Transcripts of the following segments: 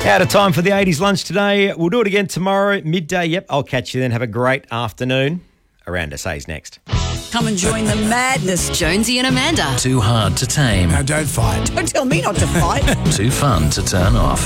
Out of time for the 80s lunch today. We'll do it again tomorrow, midday. Yep, I'll catch you then. Have a great afternoon. Aranda Says next. Come and join the madness. Jonesy and Amanda. Too hard to tame. Now don't fight. Don't tell me not to fight. Too fun to turn off.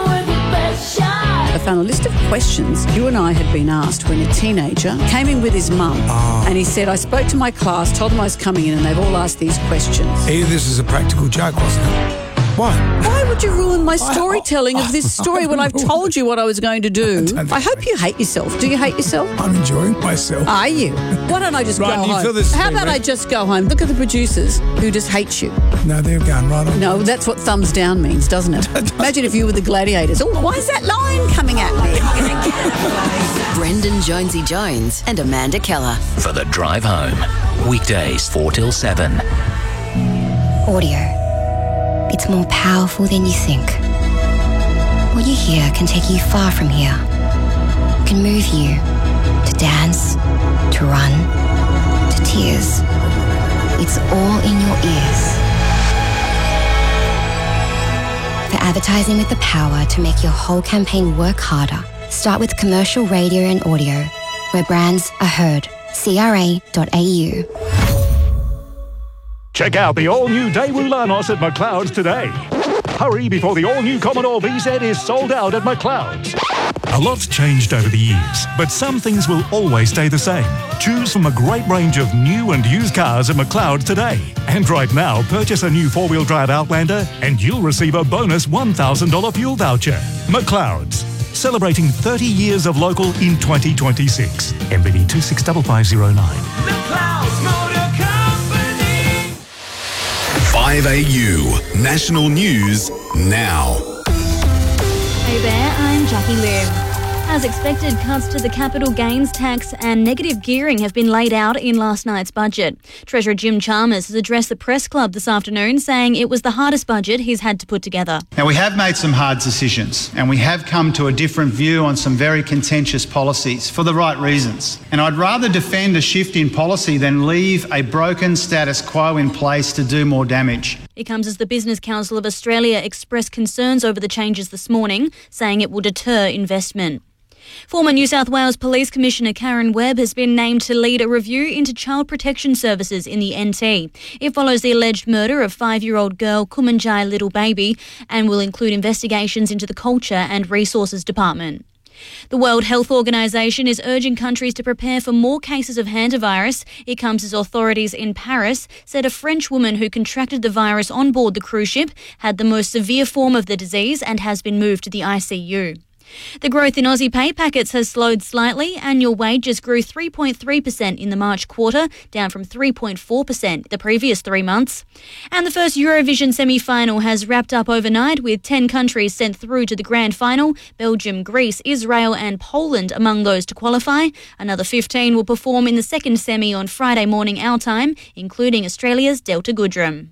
I found a list of questions you and I had been asked when a teenager came in with his mum. And he said, I spoke to my class, told them I was coming in, and they've all asked these questions. This is a practical joke, wasn't it? Why? Why would you ruin my storytelling of this story when I've told you what I was going to do? I hope you hate yourself. Do you hate yourself? I'm enjoying myself. Are you? Why don't I just Right, go do you home? feel this How thing, about right? I just go home? Look at the producers who just hate you. No, they're going right on. No, that's what thumbs down means, doesn't it? Imagine if you were the gladiators. Oh, why is that lion coming at me? Brendan Jonesy Jones and Amanda Keller. For the drive home. Weekdays 4 till 7. Audio. It's more powerful than you think. What you hear can take you far from here. It can move you to dance, to run, to tears. It's all in your ears. For advertising with the power to make your whole campaign work harder, start with commercial radio and audio, where brands are heard. CRA.au. Check out the all-new Daewoo Lanos at McLeod's today. Hurry before the all-new Commodore VZ is sold out at McLeod's. A lot's changed over the years, but some things will always stay the same. Choose from a great range of new and used cars at McLeod's today. And right now, purchase a new four-wheel drive Outlander and you'll receive a bonus $1,000 fuel voucher. McLeod's. Celebrating 30 years of local in 2026. MBD 265509. McLeod's Motor Company. 5AU National News now. Hey there, I'm Jackie Liv. As expected, cuts to the capital gains tax and negative gearing have been laid out in last night's budget. Treasurer Jim Chalmers has addressed the press club this afternoon, saying it was the hardest budget he's had to put together. Now, we have made some hard decisions and we have come to a different view on some very contentious policies for the right reasons. And I'd rather defend a shift in policy than leave a broken status quo in place to do more damage. It comes as the Business Council of Australia expressed concerns over the changes this morning, saying it will deter investment. Former New South Wales Police Commissioner Karen Webb has been named to lead a review into child protection services in the NT. It follows the alleged murder of 5-year-old girl Kumanjai Little Baby and will include investigations into the Culture and Resources Department. The World Health Organization is urging countries to prepare for more cases of hantavirus. It comes as authorities in Paris said a French woman who contracted the virus on board the cruise ship had the most severe form of the disease and has been moved to the ICU. The growth in Aussie pay packets has slowed slightly. Annual wages grew 3.3% in the March quarter, down from 3.4% the previous 3 months. And the first Eurovision semi-final has wrapped up overnight with 10 countries sent through to the grand final. Belgium, Greece, Israel and Poland among those to qualify. Another 15 will perform in the second semi on Friday morning our time, including Australia's Delta Goodrem.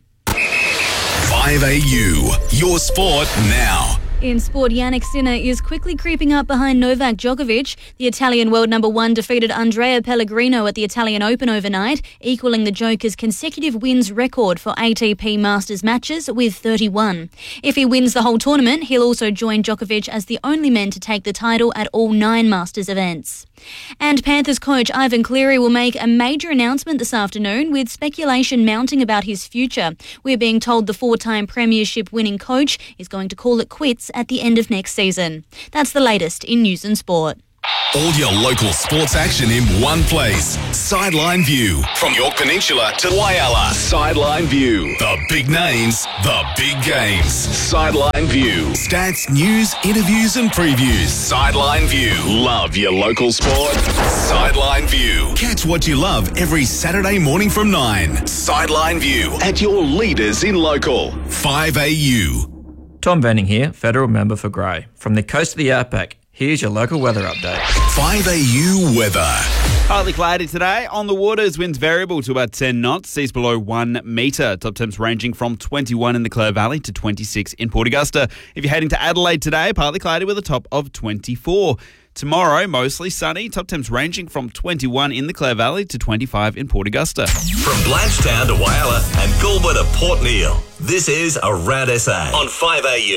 5AU, your sport now. In sport, Jannik Sinner is quickly creeping up behind Novak Djokovic. The Italian world number one defeated Andrea Pellegrino at the Italian Open overnight, equaling the Joker's consecutive wins record for ATP Masters matches with 31. If he wins the whole tournament, he'll also join Djokovic as the only man to take the title at all 9 Masters events. And Panthers coach Ivan Cleary will make a major announcement this afternoon with speculation mounting about his future. We're being told the 4-time premiership winning coach is going to call it quits at the end of next season. That's the latest in news and sport. All your local sports action in one place. Sideline View. From York Peninsula to Whyalla. Sideline View. The big names, the big games. Sideline View. Stats, news, interviews and previews. Sideline View. Love your local sport? Sideline View. Catch what you love every Saturday morning from 9. Sideline View. At your leaders in local. 5AU. Tom Venning here, Federal Member for Grey. From the coast of the Outback, here's your local weather update. 5AU weather. Partly cloudy today. On the waters, winds variable to about 10 knots. Seas below 1 metre. Top temps ranging from 21 in the Clare Valley to 26 in Port Augusta. If you're heading to Adelaide today, partly cloudy with a top of 24. Tomorrow, mostly sunny. Top temps ranging from 21 in the Clare Valley to 25 in Port Augusta. From Blanchetown to Whyalla and Goulburn to Port Neale, this is Around SA on 5AU.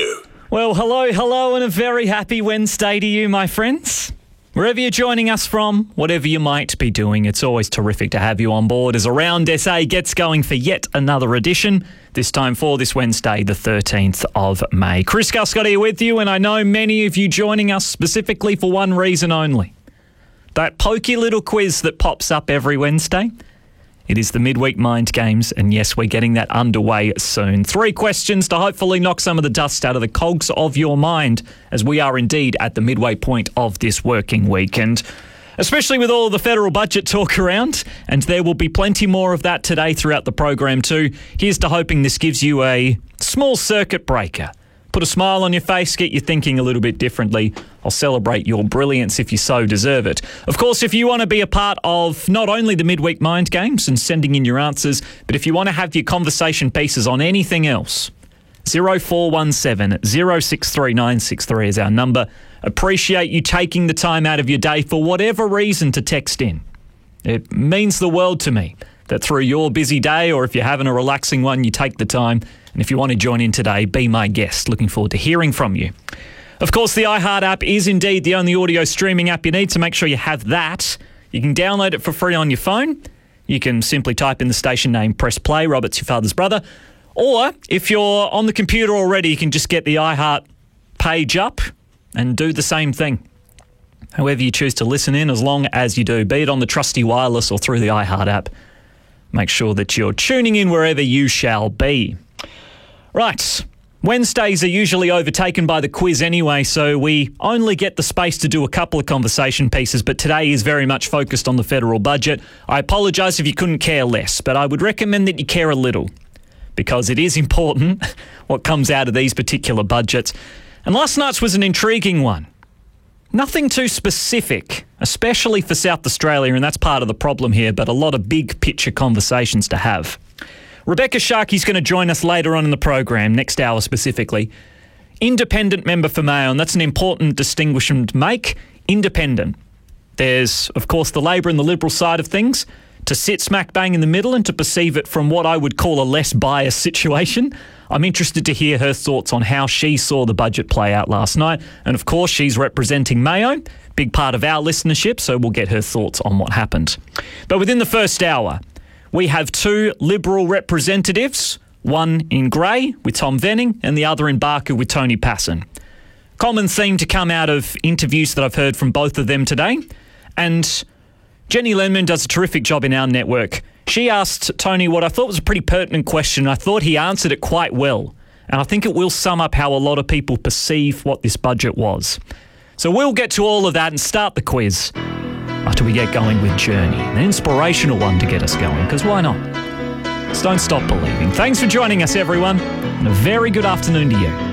Well, hello, and a very happy Wednesday to you, my friends. Wherever you're joining us from, whatever you might be doing, it's always terrific to have you on board as Around SA gets going for yet another edition, this time for this Wednesday, the 13th of May. Chris Guscott here with you, and I know many of you joining us specifically for one reason only. That pokey little quiz that pops up every Wednesday. It is the Midweek Mind Games, and yes, we're getting that underway soon. 3 questions to hopefully knock some of the dust out of the cogs of your mind, as we are indeed at the midway point of this working weekend, especially with all of the federal budget talk around, and there will be plenty more of that today throughout the program too. Here's to hoping this gives you a small circuit breaker. Put a smile on your face, get you thinking a little bit differently. I'll celebrate your brilliance if you so deserve it. Of course, if you want to be a part of not only the Midweek Mind Games and sending in your answers, but if you want to have your conversation pieces on anything else, 0417 063 963 is our number. Appreciate you taking the time out of your day for whatever reason to text in. It means the world to me that through your busy day, or if you're having a relaxing one, you take the time. And if you want to join in today, be my guest. Looking forward to hearing from you. Of course, the iHeart app is indeed the only audio streaming app you need, so make sure you have that. You can download it for free on your phone. You can simply type in the station name, press play, Robert's your father's brother. Or if you're on the computer already, you can just get the iHeart page up and do the same thing. However you choose to listen in, as long as you do, be it on the trusty wireless or through the iHeart app, make sure that you're tuning in wherever you shall be. Right, Wednesdays are usually overtaken by the quiz anyway, so we only get the space to do a couple of conversation pieces, but today is very much focused on the federal budget. I apologise if you couldn't care less, but I would recommend that you care a little, because it is important what comes out of these particular budgets. And last night's was an intriguing one. Nothing too specific, especially for South Australia, and that's part of the problem here, but a lot of big picture conversations to have. Rebecca Sharkey's going to join us later on in the program, next hour specifically. Independent member for Mayo, and that's an important distinction to make. Independent. There's, of course, the Labor and the Liberal side of things. To sit smack bang in the middle and to perceive it from what I would call a less biased situation. I'm interested to hear her thoughts on how she saw the budget play out last night. And of course, she's representing Mayo, big part of our listenership, so we'll get her thoughts on what happened. But within the first hour, we have 2 Liberal representatives, one in Grey with Tom Venning and the other in Barker with Tony Passon. Common theme to come out of interviews that I've heard from both of them today. And Jenny Lenman does a terrific job in our network. She asked Tony what I thought was a pretty pertinent question. I thought he answered it quite well. And I think it will sum up how a lot of people perceive what this budget was. So we'll get to all of that and start the quiz after we get going with Journey, an inspirational one to get us going, because why not? So don't stop believing. Thanks for joining us, everyone, and a very good afternoon to you.